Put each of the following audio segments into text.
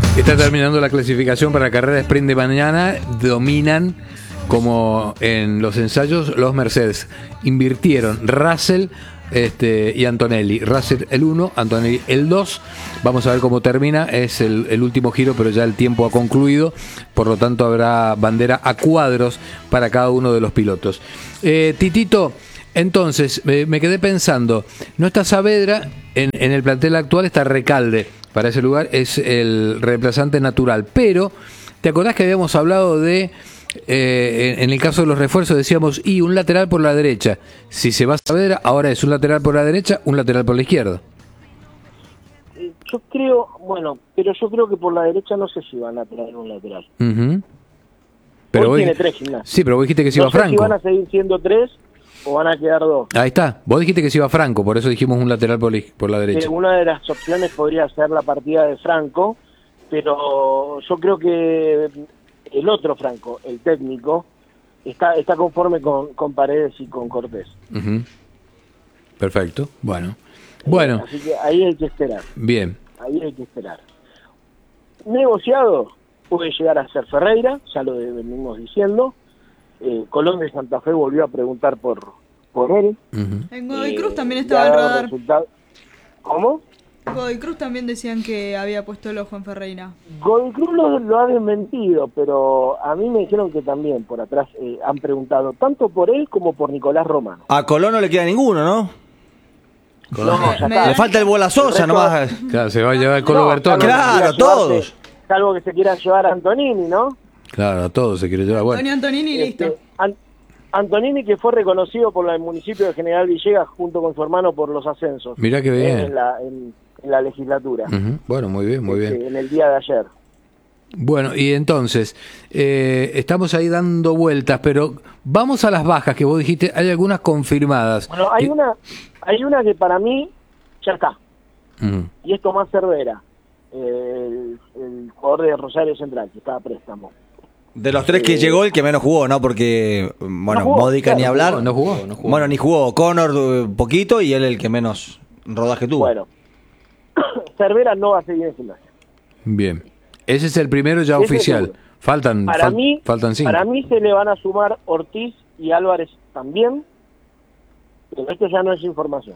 Está terminando la clasificación para la carrera de sprint de mañana. Dominan, como en los ensayos, los Mercedes. Invirtieron Russell y Antonelli. Russell el 1, Antonelli el 2. Vamos a ver cómo termina. Es el último giro, pero ya el tiempo ha concluido. Por lo tanto, habrá bandera a cuadros para cada uno de los pilotos. Titito, entonces, me quedé pensando. No está Saavedra en el plantel actual, está Recalde. Para ese lugar es el reemplazante natural. Pero, ¿te acordás que habíamos hablado de, en el caso de los refuerzos, decíamos, y un lateral por la derecha? Si se va Saavedra, ahora es un lateral por la derecha, un lateral por la izquierda. Yo creo, pero yo creo que por la derecha no sé si van a traer un lateral. Pero hoy tiene 3 gimnasios. Sí, pero vos dijiste que se iba Franco. Si van a seguir siendo 3 o van a quedar 2. Ahí está. Vos dijiste que se iba Franco, por eso dijimos un lateral por la derecha. Una de las opciones podría ser la partida de Franco, pero yo creo que el otro Franco, el técnico, está conforme con Paredes y con Cortés. Perfecto. Bueno. Así que ahí hay que esperar. Bien. Ahí hay que esperar. Negociado puede llegar a ser Ferreira, ya lo venimos diciendo. Colón de Santa Fe volvió a preguntar por él. En Godoy Cruz también estaba el radar. ¿Cómo? Godoy Cruz también decían que había puesto el ojo en Ferreira. Godoy Cruz lo ha desmentido, pero a mí me dijeron que también por atrás han preguntado tanto por él como por Nicolás Romano. A Colón no le queda ninguno, ¿no? Le falta el Bola Sosa nomás. Claro, se va a llevar el Colo Bertone. Claro, todos. Salvo que se quieran llevar a Antonini, ¿no? Claro, a todos se quiere llevar. Bueno. Antonini, listo. Antonini, que fue reconocido por el municipio de General Villegas junto con su hermano por los ascensos. Mirá que bien. En la legislatura. Bueno, muy bien, muy bien. En el día de ayer. Bueno, y entonces, estamos ahí dando vueltas, pero vamos a las bajas que vos dijiste, hay algunas confirmadas. Bueno, hay una que para mí ya está. Y es Tomás Cervera, el jugador de Rosario Central, que estaba a préstamo. De los 3 que llegó, el que menos jugó, ¿no? Porque, no jugó, Módica ni hablar. No jugó. Bueno, ni jugó. Connor poquito y él el que menos rodaje tuvo. Bueno, Cervera no va a seguir en Gimnasia. Bien. Ese es el primero ya oficial. Faltan 5. Para mí se le van a sumar Ortiz y Álvarez también, pero esto ya no es información.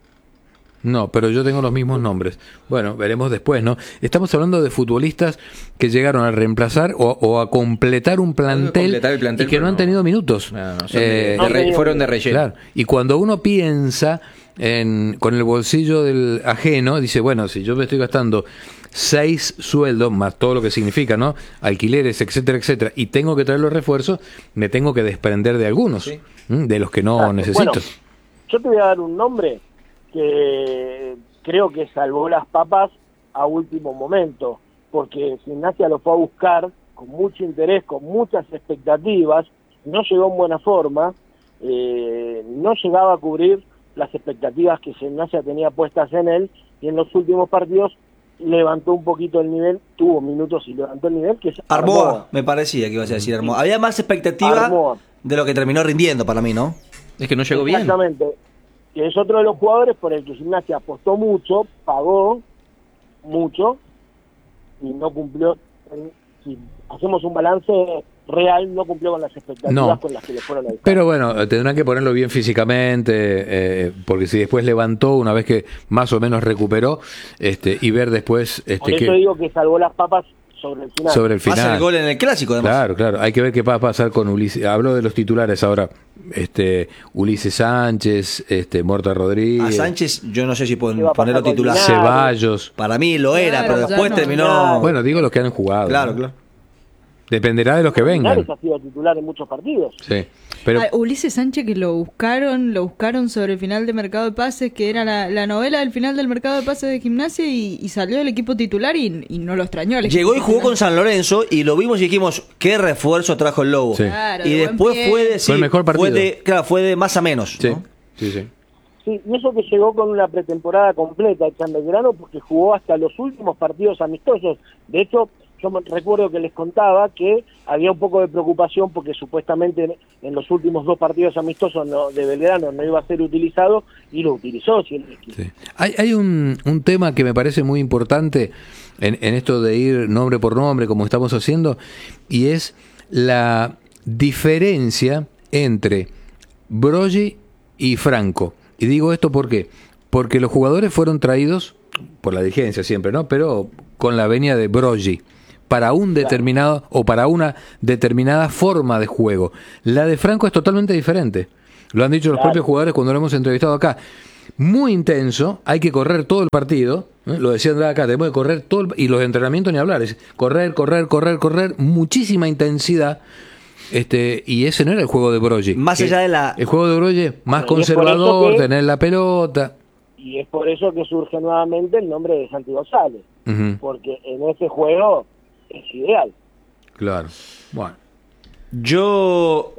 No, pero yo tengo los mismos nombres. Bueno, veremos después, ¿no? Estamos hablando de futbolistas que llegaron a reemplazar o a completar un plantel, y que no han tenido minutos. Fueron de relleno. Claro. Y cuando uno piensa con el bolsillo del ajeno, dice, bueno, si yo me estoy gastando 6 sueldos, más todo lo que significa, ¿no? Alquileres, etcétera, etcétera, y tengo que traer los refuerzos, me tengo que desprender de algunos, de los que no necesito. Bueno, yo te voy a dar un nombre que creo que salvó las papas a último momento, porque Gimnasia lo fue a buscar con mucho interés, con muchas expectativas, no llegó en buena forma, no llegaba a cubrir las expectativas que Gimnasia tenía puestas en él, y en los últimos partidos levantó un poquito el nivel, tuvo minutos y levantó el nivel, que es Armoa. Me parecía que ibas a decir Armoa. Había más expectativa de lo que terminó rindiendo para mí, ¿no? Es que no llegó bien. Exactamente. Que es otro de los jugadores por el que Gimnasia apostó mucho, pagó mucho y no cumplió. Si hacemos un balance real, no cumplió con las expectativas con las que le fueron a buscar. Pero bueno, tendrán que ponerlo bien físicamente, porque si después levantó, una vez que más o menos recuperó, y ver después... por eso digo que salvó las papas sobre el final. Hace el gol en el clásico, además. Claro. Hay que ver qué va a pasar con Ulises. Hablo de los titulares ahora. Ulises Sánchez, Morta Rodríguez. A Sánchez yo no sé si pueden ponerlo titular. Ceballos. Para mí lo era, pero después terminó... Claro. Bueno, digo los que han jugado. Claro. Dependerá de los que vengan. Ha sido titular en muchos partidos. Sí. Pero... Ulises Sánchez, que lo buscaron sobre el final de mercado de pases, que era la novela del final del mercado de pases de Gimnasia, y salió del equipo titular y no lo extrañó. Llegó y jugó con San Lorenzo y lo vimos y dijimos, qué refuerzo trajo el Lobo. Sí. Claro, y después fue el mejor partido. Fue de más a menos. Sí. ¿no? Sí. Sí, y eso que llegó con una pretemporada completa hecha en Belgrano, porque jugó hasta los últimos partidos amistosos. De hecho, yo recuerdo que les contaba que había un poco de preocupación porque supuestamente en los últimos 2 partidos amistosos de Belgrano no iba a ser utilizado, y lo utilizó Zielinski. Sí. Hay un tema que me parece muy importante en esto de ir nombre por nombre como estamos haciendo, y es la diferencia entre Broggi y Franco. Y digo esto ¿por qué? Porque los jugadores fueron traídos por la dirigencia siempre, ¿no? Pero con la venia de Broggi para un determinado o para una determinada forma de juego. La de Franco es totalmente diferente. Lo han dicho los propios jugadores cuando lo hemos entrevistado acá. Muy intenso, hay que correr todo el partido, ¿eh? Lo decían acá, tenemos que correr todo y los entrenamientos ni hablar, es correr, muchísima intensidad. Y ese no era el juego de Broggi. Más allá de el juego de Broggi es más conservador, tener la pelota. Y es por eso que surge nuevamente el nombre de Santi González, porque en ese juego es ideal. Claro. Bueno. Yo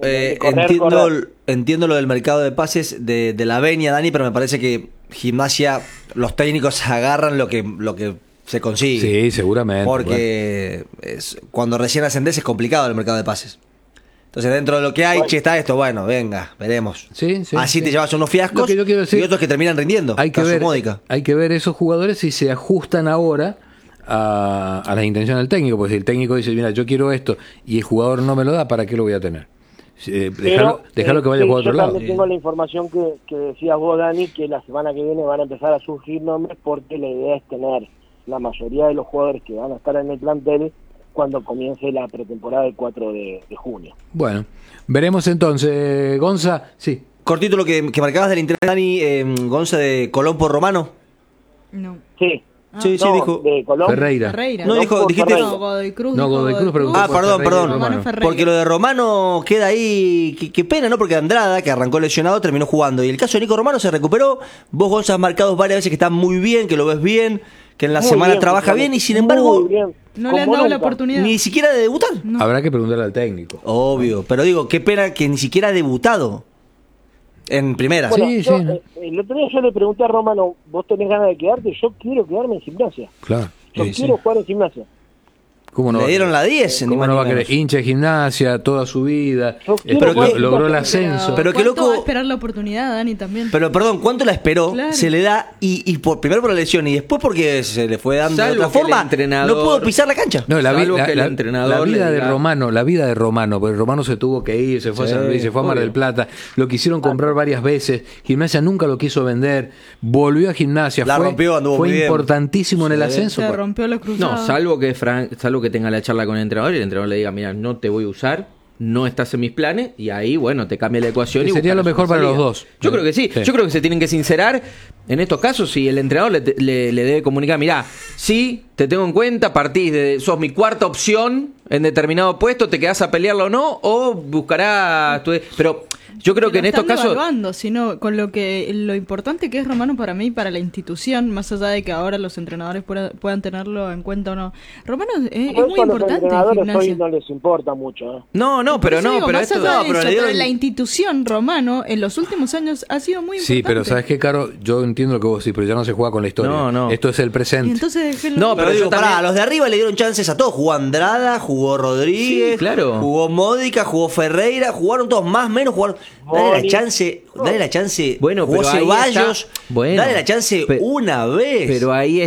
entiendo lo del mercado de pases de la venia, Dani, pero me parece que Gimnasia, los técnicos agarran lo que se consigue. Sí, seguramente. Porque cuando recién ascendés es complicado el mercado de pases. Entonces, dentro de lo que hay, está esto, bueno, venga, veremos. Sí, así te llevas unos fiascos y otros que terminan rindiendo. Hay que ver esos jugadores si se ajustan ahora a las intenciones del técnico, porque si el técnico dice, mira, yo quiero esto, y el jugador no me lo da, ¿para qué lo voy a tener? Déjalo que vaya por otro lado. Yo también tengo la información que decías vos, Dani, que la semana que viene van a empezar a surgir nombres, porque la idea es tener la mayoría de los jugadores que van a estar en el plantel cuando comience la pretemporada del 4 de junio. Bueno, veremos entonces. Gonza, sí. Cortito lo que marcabas del interés, Dani, Gonza, de Colón por Romano. No. Sí. Sí, dijo de Colón. Ferreira. No, dijiste Godoy Cruz. Godoy Cruz, pero perdón. Porque lo de Romano queda ahí. Qué pena, ¿no? Porque Andrada, que arrancó lesionado, terminó jugando. Y el caso de Nico Romano se recuperó. Vos, Gonza, has marcado varias veces que está muy bien, que lo ves bien, que en la semana trabaja bien, y sin embargo no le han dado la oportunidad. Ni siquiera de debutar. No. Habrá que preguntarle al técnico. Obvio, pero digo, qué pena que ni siquiera ha debutado en primera. Bueno, el otro día yo le pregunté a Romano, ¿vos tenés ganas de quedarte? Yo quiero quedarme en Gimnasia. Claro. Yo quiero jugar en Gimnasia. ¿Cómo no le dieron la 10? ¿Cómo no va a querer? Hincha de Gimnasia toda su vida, logró el ascenso. Pero qué loco. Va a esperar la oportunidad, Dani, también. Pero perdón, ¿cuánto la esperó? Claro. Se le da, primero por la lesión y después porque se le fue dando de otra forma. No pudo pisar la cancha. No, la vida de Romano, porque Romano se tuvo que ir, se fue a San Luis, se fue a Mar del Plata, lo quisieron comprar varias veces, Gimnasia nunca lo quiso vender, volvió a Gimnasia, fue importantísimo en el ascenso. Se rompió los cruzados. No, salvo que tenga la charla con el entrenador y el entrenador le diga, mira, no te voy a usar, no estás en mis planes, y ahí, bueno, te cambia la ecuación. Y sería lo mejor para los dos. Yo creo que sí. Yo creo que se tienen que sincerar en estos casos. Si el entrenador le debe comunicar, mirá, sí, te tengo en cuenta, sos mi cuarta opción en determinado puesto, te quedás a pelearlo o no, o buscarás... Pero yo creo que en estos casos... evaluando, sino con lo importante que es Romano para mí, para la institución, más allá de que ahora los entrenadores puedan tenerlo en cuenta o no. Romano es muy importante en Gimnasia. Hoy no les importa mucho. No, pero la institución Romano en los últimos años ha sido muy importante. Sí, pero ¿sabes qué, Caro? Yo entiendo lo que vos decís, pero ya no se juega con la historia. No. Esto es el presente. Entonces, pero digo, a los de arriba le dieron chances a todos. Jugó Andrada, jugó Rodríguez, jugó Módica, jugó Ferreira, jugaron todos más menos, jugaron... Dale la chance. Bueno, jugó Ceballos. Dale la chance una vez. Pero ahí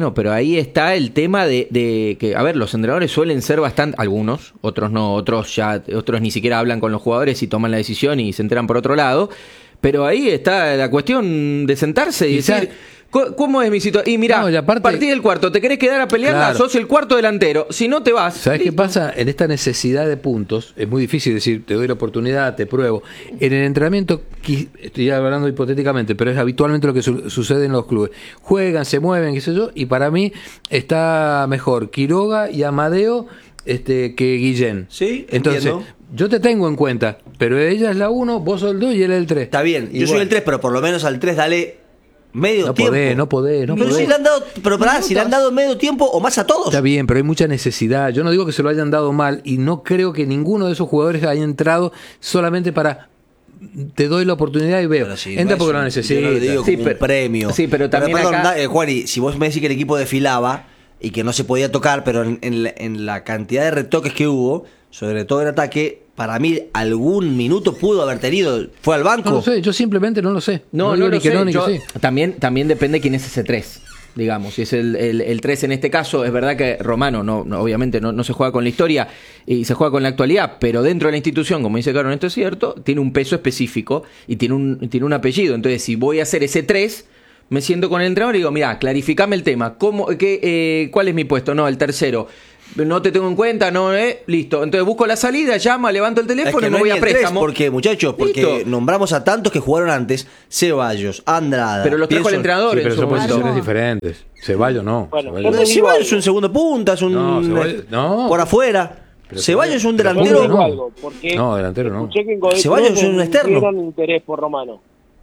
está el tema de que, a ver, los entrenadores suelen ser bastante, algunos, otros no, otros ni siquiera hablan con los jugadores y toman la decisión y se enteran por otro lado. Pero ahí está la cuestión de sentarse y decir, ¿cómo es mi situación? Y mirá, partí del cuarto, ¿te querés quedar a pelear? Sos el cuarto delantero, si no te vas. ¿Sabes qué pasa? En esta necesidad de puntos, es muy difícil decir, te doy la oportunidad, te pruebo. En el entrenamiento, estoy hablando hipotéticamente, pero es habitualmente lo que sucede en los clubes. Juegan, se mueven, qué sé yo, y para mí está mejor Quiroga y Amadeo que Guillén. Sí, entonces, entiendo. Yo te tengo en cuenta, pero ella es la 1, vos sos el 2 y él es el 3. Está bien, yo soy el 3, pero por lo menos al 3 dale medio tiempo. No podés. Si le han dado, si le han dado medio tiempo o más a todos. Está bien, pero hay mucha necesidad. Yo no digo que se lo hayan dado mal y no creo que ninguno de esos jugadores haya entrado solamente para... Te doy la oportunidad y veo. Entra porque lo necesitas. Yo no le digo como un premio. Sí, pero también perdón, acá... Juani, si vos me decís que el equipo desfilaba, y que no se podía tocar, pero en la cantidad de retoques que hubo, sobre todo en ataque, para mí algún minuto pudo haber tenido. ¿Fue al banco? No lo sé, yo simplemente no lo sé. No digo lo ni que sé. no, ni que sí. También depende quién es ese 3. Digamos, si es el 3 en este caso, es verdad que Romano obviamente no se juega con la historia y se juega con la actualidad, pero dentro de la institución, como dice Caro, esto es cierto, tiene un peso específico y tiene un apellido. Entonces, si voy a hacer ese 3, me siento con el entrenador y digo, mira, clarificame el tema, ¿cuál es mi puesto? No, el tercero. No te tengo en cuenta, no, listo. Entonces busco la salida, llama, levanto el teléfono y me voy a préstamo. ¿Por qué, muchachos? Porque Listo. nombramos a tantos que jugaron antes: Ceballos, Andrada. Pero los trajo el entrenador Sí, pero en su son momento. posiciones diferentes. Ceballos no. Bueno, Ceballos Ceballos es un segundo punta, es un No, Ceballos- no. por afuera. Pero Ceballos es un pero Yo te delantero. digo no. algo, porque No, delantero no. escuché que en Godoy Ceballos Cruz es un externo. tuvieron interés por Romano.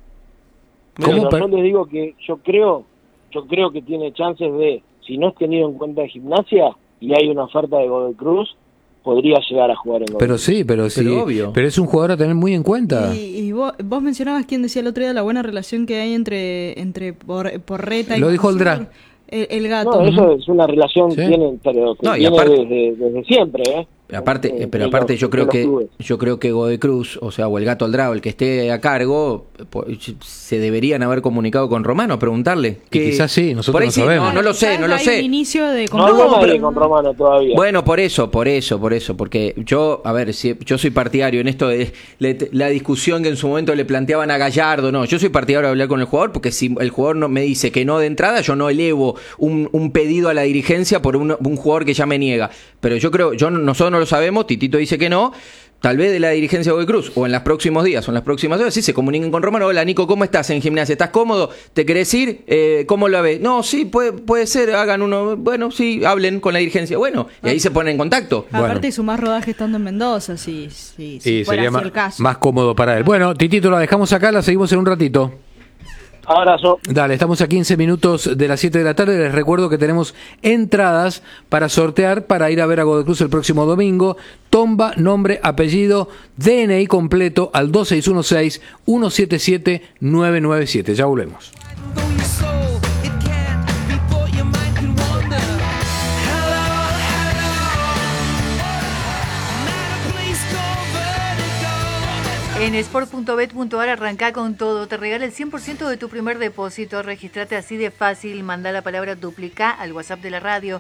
¿Cómo? Pero yo les digo que yo creo que tiene chances de, si no es tenido en cuenta de Gimnasia y hay una oferta de Godoy Cruz, podría llegar a jugar en Godoy Pero Cruz. sí, pero obvio. Pero es un jugador a tener muy en cuenta. Y vos mencionabas quién decía el otro día la buena relación que hay entre Porreta y Lo dijo Mansur. Aldrá. El gato. No, eso es una relación Sí. que tienen, pero que No, y viene aparte- desde siempre, ¿eh? Aparte, pero En aparte los- yo creo en los que clubes. Godoy Cruz, o sea, o el Gato Aldrado, el que esté a cargo, se deberían haber comunicado con Romano a preguntarle. Y quizás sí, nosotros por ahí no sí, sabemos. no lo sé, no lo Quizás hay sé. un inicio de No habló nadie pero- con Romano todavía. Bueno, por eso, porque yo, a ver, si yo soy partidario en esto de la discusión que en su momento le planteaban a Gallardo, no, yo soy partidario de hablar con el jugador, porque si el jugador no me dice que no de entrada, yo no elevo un pedido a la dirigencia por un jugador que ya me niega. Pero yo creo, nosotros no lo sabemos, Titito dice que no. Tal vez de la dirigencia de Godoy Cruz, o en los próximos días, o en las próximas horas, sí se comuniquen con Romano. Hola, Nico, ¿cómo estás en Gimnasia? ¿Estás cómodo? ¿Te querés ir? ¿Cómo lo ves? No, sí, puede ser, hagan uno. Bueno, sí, hablen con la dirigencia. Bueno, y ahí se ponen en contacto. Aparte, sumar rodaje estando en Mendoza, si Y fuera sería así el caso. más cómodo para él. Bueno, Titito, la dejamos acá, la seguimos en un ratito. Abrazo. Dale, estamos a 15 minutos de las 7 de la tarde. Les recuerdo que tenemos entradas para sortear para ir a ver a Godoy Cruz el próximo domingo. Tomba, nombre, apellido, DNI completo al 2616-177-997. Ya volvemos. En sport.bet.ar arranca con todo, te regala el 100% de tu primer depósito, registrate así de fácil, manda la palabra duplica al WhatsApp de la radio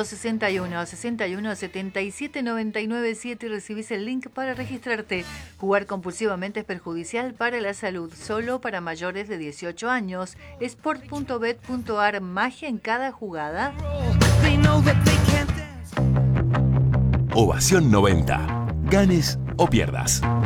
261-61-77-99-7 y recibís el link para registrarte. Jugar compulsivamente es perjudicial para la salud, solo para mayores de 18 años. Sport.bet.ar, magia en cada jugada. Ovación 90. Ganes o pierdas.